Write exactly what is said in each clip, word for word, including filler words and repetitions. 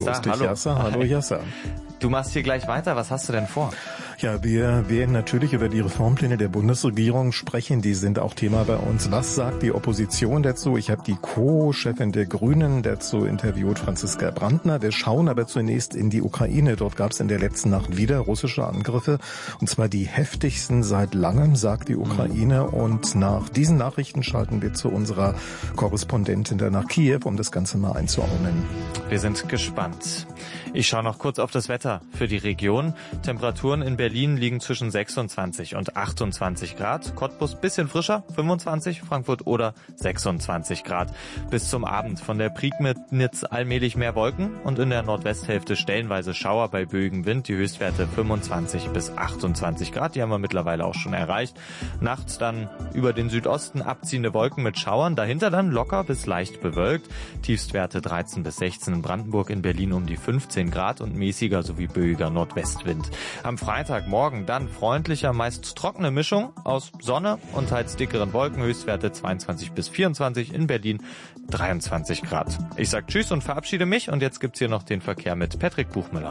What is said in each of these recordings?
Grüß dich, hallo. Yasser. Hallo, Yasser. Du machst hier gleich weiter. Was hast du denn vor? Ja, wir werden natürlich über die Reformpläne der Bundesregierung sprechen. Die sind auch Thema bei uns. Was sagt die Opposition dazu? Ich habe die Co-Chefin der Grünen dazu interviewt, Franziska Brandner. Wir schauen aber zunächst in die Ukraine. Dort gab es in der letzten Nacht wieder russische Angriffe. Und zwar die heftigsten seit langem, sagt die Ukraine. Und nach diesen Nachrichten schalten wir zu unserer Korrespondentin da nach Kiew, um das Ganze mal einzuordnen. Wir sind gespannt. Ich schaue noch kurz auf das Wetter für die Region. Temperaturen in Berlin liegen zwischen sechsundzwanzig und achtundzwanzig Grad. Cottbus bisschen frischer, fünfundzwanzig, Frankfurt oder sechsundzwanzig Grad. Bis zum Abend von der Prignitz allmählich mehr Wolken und in der Nordwesthälfte stellenweise Schauer bei böigem Wind. Die Höchstwerte fünfundzwanzig bis achtundzwanzig Grad, die haben wir mittlerweile auch schon erreicht. Nachts dann über den Südosten abziehende Wolken mit Schauern, dahinter dann locker bis leicht bewölkt. Tiefstwerte dreizehn bis sechzehn in Brandenburg, in Berlin um die fünfzehn Grad und mäßiger sowie böiger Nordwestwind. Am Freitagmorgen dann freundlicher, meist trockene Mischung aus Sonne und teils dickeren Wolken, Höchstwerte zweiundzwanzig bis vierundzwanzig, in Berlin dreiundzwanzig Grad. Ich sag Tschüss und verabschiede mich und jetzt gibt's hier noch den Verkehr mit Patrick Buchmüller.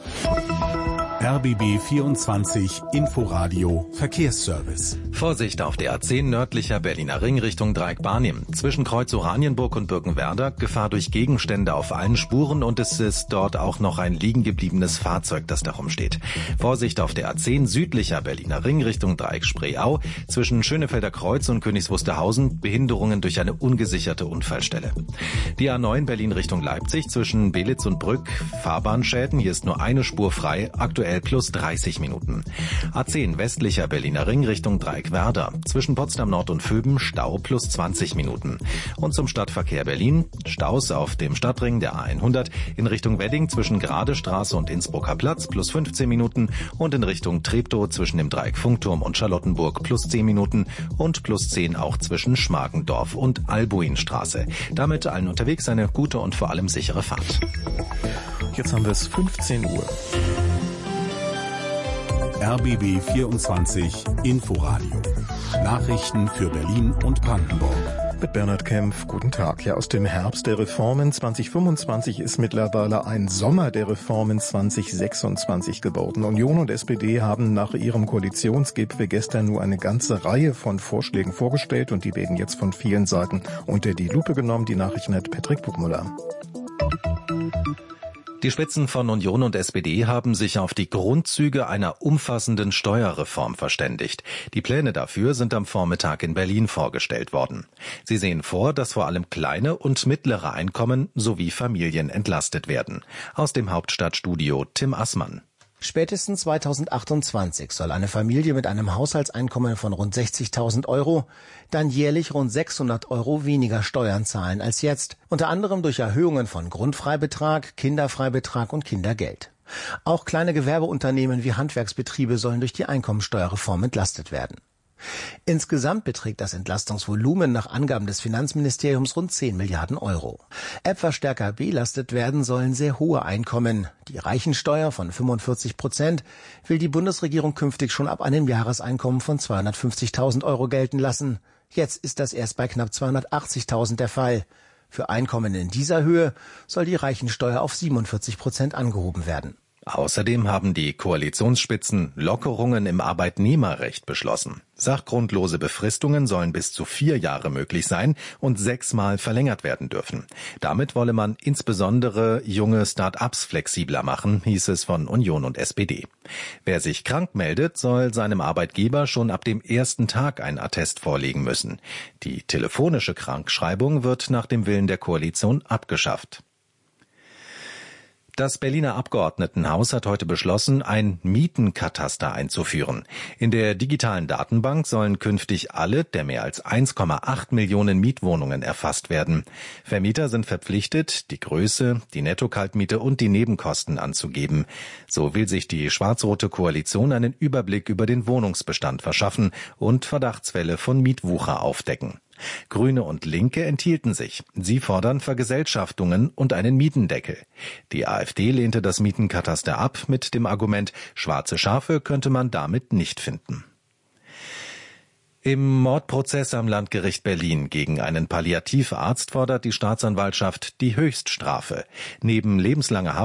R B B vierundzwanzig Inforadio Verkehrsservice. Vorsicht auf der A zehn nördlicher Berliner Ring Richtung Dreieck-Barnim. Zwischen Kreuz Oranienburg und Birkenwerder Gefahr durch Gegenstände auf allen Spuren und es ist dort auch noch ein liegen gebliebenes Fahrzeug, das darum steht. Vorsicht auf der A zehn südlicher Berliner Ring Richtung Dreieck-Spreeau. Zwischen Schönefelder Kreuz und Königs Wusterhausen Behinderungen durch eine ungesicherte Unfallstelle. Die A neun Berlin Richtung Leipzig zwischen Belitz und Brück Fahrbahnschäden. Hier ist nur eine Spur frei. Aktuell plus dreißig Minuten. A zehn westlicher Berliner Ring Richtung Dreieck-Werder. Zwischen Potsdam Nord und Föben Stau plus zwanzig Minuten. Und zum Stadtverkehr Berlin Staus auf dem Stadtring der A hundert in Richtung Wedding zwischen Gradestraße und Innsbrucker Platz plus fünfzehn Minuten und in Richtung Treptow zwischen dem Dreieck Funkturm und Charlottenburg plus zehn Minuten und plus zehn auch zwischen Schmargendorf und Albuinstraße. Damit allen unterwegs eine gute und vor allem sichere Fahrt. Jetzt haben wir es fünfzehn Uhr. R B B vierundzwanzig Inforadio. Nachrichten für Berlin und Brandenburg. Mit Bernhard Kempf, guten Tag. Ja, aus dem Herbst der Reformen zwanzig fünfundzwanzig ist mittlerweile ein Sommer der Reformen zwanzig sechsundzwanzig geworden. Union und S P D haben nach ihrem Koalitionsgipfel gestern nur eine ganze Reihe von Vorschlägen vorgestellt und die werden jetzt von vielen Seiten unter die Lupe genommen. Die Nachrichten hat Patrick Buchmüller. Die Spitzen von Union und S P D haben sich auf die Grundzüge einer umfassenden Steuerreform verständigt. Die Pläne dafür sind am Vormittag in Berlin vorgestellt worden. Sie sehen vor, dass vor allem kleine und mittlere Einkommen sowie Familien entlastet werden. Aus dem Hauptstadtstudio Tim Assmann. Spätestens zweitausendachtundzwanzig soll eine Familie mit einem Haushaltseinkommen von rund sechzigtausend Euro dann jährlich rund sechshundert Euro weniger Steuern zahlen als jetzt, unter anderem durch Erhöhungen von Grundfreibetrag, Kinderfreibetrag und Kindergeld. Auch kleine Gewerbeunternehmen wie Handwerksbetriebe sollen durch die Einkommensteuerreform entlastet werden. Insgesamt beträgt das Entlastungsvolumen nach Angaben des Finanzministeriums rund zehn Milliarden Euro. Etwas stärker belastet werden sollen sehr hohe Einkommen. Die Reichensteuer von fünfundvierzig Prozent will die Bundesregierung künftig schon ab einem Jahreseinkommen von zweihundertfünfzigtausend Euro gelten lassen. Jetzt ist das erst bei knapp zweihundertachtzigtausend der Fall. Für Einkommen in dieser Höhe soll die Reichensteuer auf siebenundvierzig Prozent angehoben werden. Außerdem haben die Koalitionsspitzen Lockerungen im Arbeitnehmerrecht beschlossen. Sachgrundlose Befristungen sollen bis zu vier Jahre möglich sein und sechsmal verlängert werden dürfen. Damit wolle man insbesondere junge Start-ups flexibler machen, hieß es von Union und S P D. Wer sich krank meldet, soll seinem Arbeitgeber schon ab dem ersten Tag ein Attest vorlegen müssen. Die telefonische Krankschreibung wird nach dem Willen der Koalition abgeschafft. Das Berliner Abgeordnetenhaus hat heute beschlossen, ein Mietenkataster einzuführen. In der digitalen Datenbank sollen künftig alle der mehr als eins Komma acht Millionen Mietwohnungen erfasst werden. Vermieter sind verpflichtet, die Größe, die Netto-Kaltmiete und die Nebenkosten anzugeben. So will sich die schwarz-rote Koalition einen Überblick über den Wohnungsbestand verschaffen und Verdachtsfälle von Mietwucher aufdecken. Grüne und Linke enthielten sich. Sie fordern Vergesellschaftungen und einen Mietendeckel. Die AfD lehnte das Mietenkataster ab mit dem Argument, schwarze Schafe könnte man damit nicht finden. Im Mordprozess am Landgericht Berlin gegen einen Palliativarzt fordert die Staatsanwaltschaft die Höchststrafe. Neben lebenslanger Haft